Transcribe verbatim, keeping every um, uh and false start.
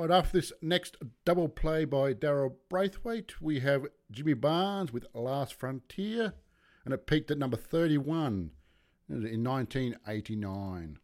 Right, after this next double play by Daryl Braithwaite, we have Jimmy Barnes with Last Frontier, and it peaked at number thirty-one in nineteen eighty-nine.